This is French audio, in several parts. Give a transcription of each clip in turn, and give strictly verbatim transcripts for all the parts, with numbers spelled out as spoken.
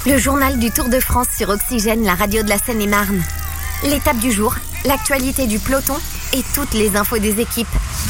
Le journal du Tour de France sur Oxygène, la radio de la Seine-et-Marne. L'étape du jour, l'actualité du peloton et toutes les infos des équipes.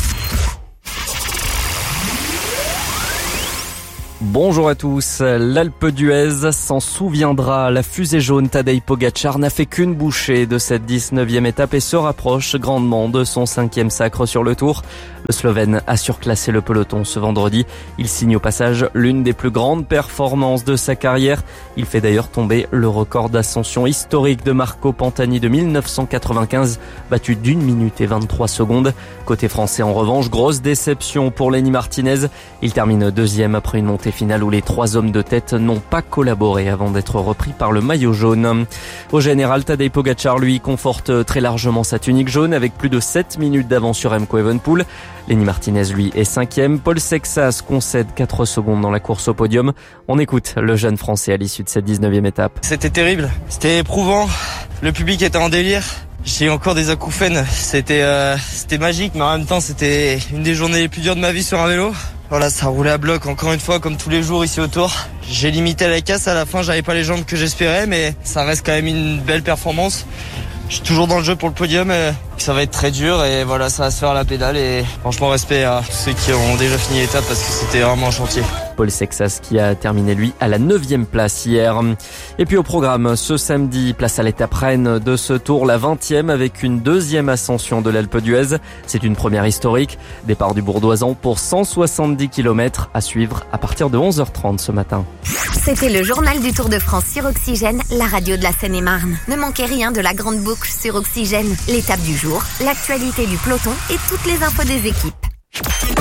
Bonjour à tous, l'Alpe d'Huez s'en souviendra. La fusée jaune Tadej Pogačar n'a fait qu'une bouchée de cette dix-neuvième étape et se rapproche grandement de son cinquième sacre sur le Tour. Le Slovène a surclassé le peloton ce vendredi. Il signe au passage l'une des plus grandes performances de sa carrière. Il fait d'ailleurs tomber le record d'ascension historique de Marco Pantani de mille neuf cent quatre-vingt-quinze, battu d'une minute et vingt-trois secondes. Côté français en revanche, grosse déception pour Lenny Martinez. Il termine deuxième après une montée finale où les trois hommes de tête n'ont pas collaboré avant d'être repris par le maillot jaune. Au général, Tadej Pogačar, lui, conforte très largement sa tunique jaune avec plus de sept minutes d'avance sur Remco Evenepoel. Lenny Martinez, lui, est cinquième. Paul Sexas concède quatre secondes dans la course au podium. On écoute le jeune Français à l'issue de cette dix-neuvième étape. C'était terrible, c'était éprouvant. Le public était en délire. J'ai encore des acouphènes. C'était euh, c'était magique, mais en même temps, c'était une des journées les plus dures de ma vie sur un vélo. Voilà, ça roulait à bloc encore une fois, comme tous les jours ici autour. J'ai limité la casse à la fin, j'avais pas les jambes que j'espérais, mais ça reste quand même une belle performance. Je suis toujours dans le jeu pour le podium, et ça va être très dur et voilà, ça va se faire à la pédale et franchement respect à tous ceux qui ont déjà fini l'étape parce que c'était vraiment un chantier. Paul Sexas qui a terminé lui à la neuvième place hier. Et puis au programme, ce samedi, place à l'étape reine de ce tour, la vingtième avec une deuxième ascension de l'Alpe d'Huez. C'est une première historique. Départ du Bourdoisan pour cent soixante-dix kilomètres à suivre à partir de onze heures trente ce matin. C'était le journal du Tour de France sur Oxygène, la radio de la Seine-et-Marne. Ne manquez rien de la grande boucle sur Oxygène, l'étape du jour, l'actualité du peloton et toutes les infos des équipes.